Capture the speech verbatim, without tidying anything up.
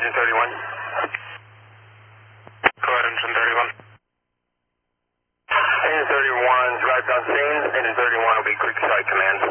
Engine thirty-one. Go ahead, Engine thirty-one. Engine thirty-one is right on scene. Engine thirty-one will be Creekside Command.